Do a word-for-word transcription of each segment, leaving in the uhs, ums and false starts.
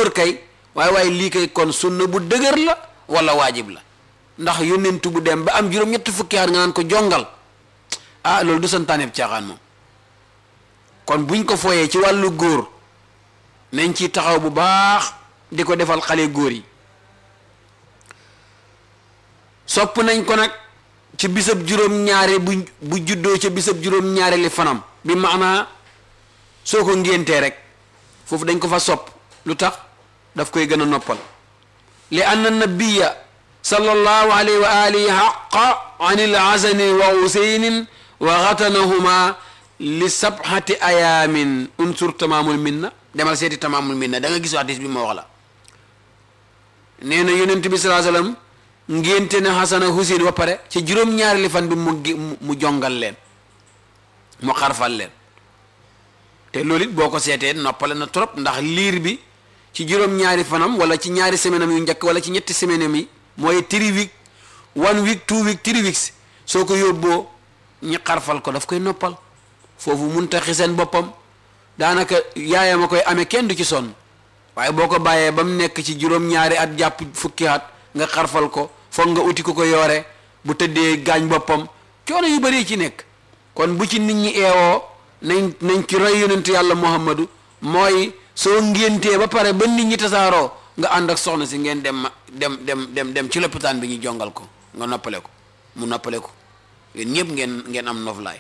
góor kay waaye waaye lii kay kon sunna bu dëgër la wala waajib la ndax yónnentu bu dem ba am juróom-ñetti fukki at nga naan ko jongal ah loolu du santaaneeb caaxaan moom kon buñ ko fooyee ci wàllu góor nañ ci taxaw bu baax di ko defal xale góor yi sopp nañ ko nag ci bisab juróom-ñaare bu bu juddoo ca bisab juróom-ñaare li fanam bi maanaa soo ko ngéntee rek foofu dañ ko fa sopp lu tax daf koy gën a noppal li anna nabiya sallallahu alayhi wa alihi haqa an il hasani wa huseynin wa xatanahuma li sabhati ayaamin unsur tamaamul minna demal seeti tamaamul minna da nga gis hadis bi ma wax la nee na yonent bi sallallahu alayhi wa sallam ngénte na Hasan ak Huseyn ba pare ci juróom-ñaari li fan bi mu mu jongal leen mu xarfal leen te loolu it boo ko seetee noppale na trop ndax liir bi ci juróom-ñaari fanam wala ci ñaari semaine am yu njëkk wala ci ñetti semaine am yi mooy three week one week two week three weeks soo ko yóbboo ñi xarfal ko daf koy noppal foofu munta xiseen boppam daanaka yaayam a koy amee kenn du ci sonn waaye boo ko bàyyee ba mu nekk ci juróom-ñaari at jàpp fukki at nga xarfal ko foog nga uti ko ko yoore bu tëddee gaañ boppam coono yu bari ci nekk kon bu ci nit ñi eewoo nañ nañ ci roy yonent yàlla muhammadu mooy soo ngéntee ba pare ba nit ñi tasaaroo nga ànd ak soxna si ngeen dem dem dem dem dem ci lopitaan bi ñu jongal ko nga noppale ko mu noppale ko yéen ñëpp ngeen ngeen am noflaay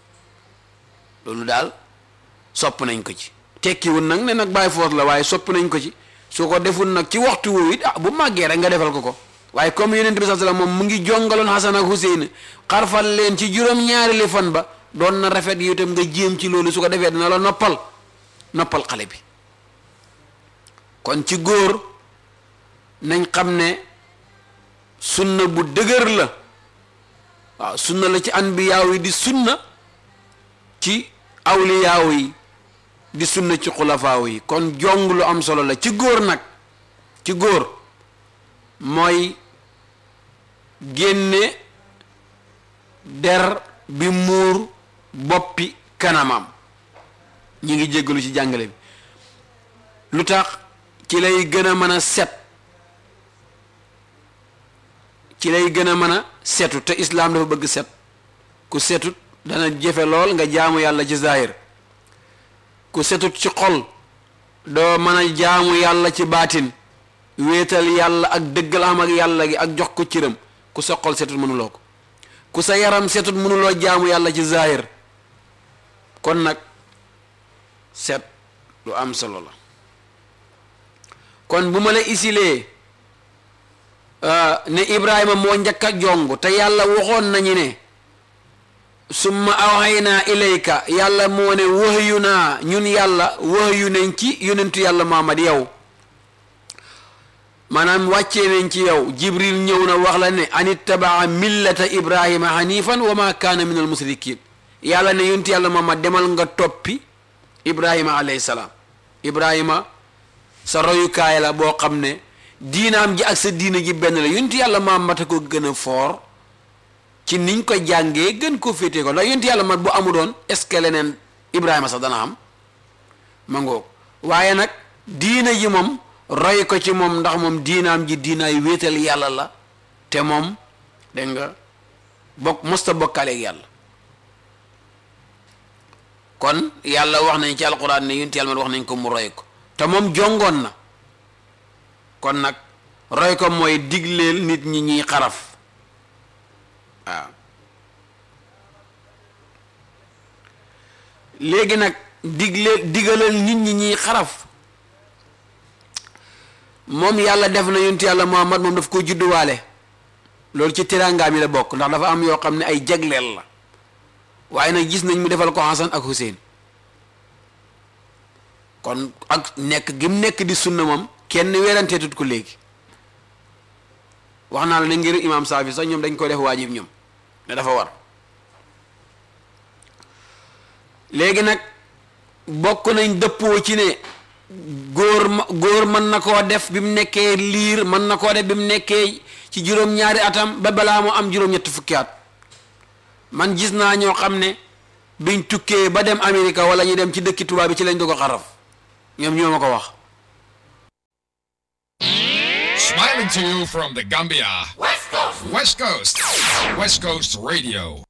loolu daal sopp nañ ko ci tekkiwul nag ne nag bàyyi foos la waaye sopp nañ ko ci su ko deful nag ci waxtu woowu it ah bu màggee rek nga defal ko ko waaye comme yonent bi sallallahu alayhi wasallam moom mu ngi jongaloon Hasan ak Huseyn xarfal leen ci juróom-ñaari li fan ba doon na rafet yi itam nga jéem ci loolu su ko defee dina la noppal noppal xale bi kon ci góor nañ xam ne sunna bu dëgër la waaw sunna la ci anbiyaaw yi di sunna ci awliyaaw yi di sunna ci xulafaaw yi kon jong lu am solo la ci góor nag ci góor mooy génne der bi muur boppi kanamam ñi ngi jéggalu ci jàngale bi lu tax ci lay gën a mën a set ci lay gën a mën a setu te islaam dafa bëgg set ku setut dana jafe lool nga jaamu yàlla ci zahir ku setut ci xol doo mën a jaamu yàlla ci baatin wéetal yàlla ak dëggal am ak yàlla gi ak jox ko cëram ku sa xol setut mënuloo ko ku sa yaram setut mënuloo jaamu yàlla ci zahir kon nag set lu am solo la kon bu ma la isilee ne Ibrahima moo njëkk a jong te yàlla waxoon nañu ne summa awhaynaa ilayka yàlla moo ne wahyu naa ñun yàlla wahyu nañ ci yonentu yàlla Muhammad yow maanaam wàccee nañ ci yow Jibril ñëw na wax la ne an ittabaa millata Ibrahima hanifan wa ma kaana min al musrikin yàlla ne yonentu yàlla Muhammad demal nga toppi Ibrahima alayhi salaam Ibrahima sa royukaay la boo xam ne diinaam ji ak sa diina ji benn la yonentu yàlla Muhammad a ko gën a foor ci niñ ko jàngee gën koo féetee ko ndax yonent yàlla mat bu amu doon est-ce que leneen Ibrahima sax dana am ma ngoog waaye nag diina ji moom roy ko ci moom ndax moom diinaam ji diinaay wéetal yàlla la te moom dégg nga bokk mosta bokkaaleeg yàlla kon yàlla wax nañ ci alquran ne yonent yàlla mat wax nañ ko mu roy ko te moom jongoon na kon nag roy ko mooy digleel nit ñi ñuy xaraf waaw léegi nag digle digalal nit ñi ñuy xaraf moom yàlla def na yonent yàlla Muhammad moom daf ko judduwaale loolu ci teraangaam yi la bokk ndax dafa am yoo xam ne ay jagleel la waaye nag gis nañ mu defal ko Hasan ak Huseyn kon ak nekk gi mu nekk di sunna moom kenn weeranteetut ko léegi wax naa la ne ngir imam Saafi sax ñoom dañ koy def waajib ñoom ne dafa war léegi nag bokk nañ dëppoo ci ne góor ma góor mën na koo def bi mu nekkee liir mën na koo def bi mu nekkee ci juróom-ñaari atam ba balaa mu am juróom-ñetti fukki at man gis naa ñoo xam ne biñ tukkee ba dem Amérique wala ñu dem ci dëkki tubaab bi ci lañ doog a xaraf ñoom ñoo ma ko wax Coming to you from the Gambia. West Coast. West Coast. West Coast Radio.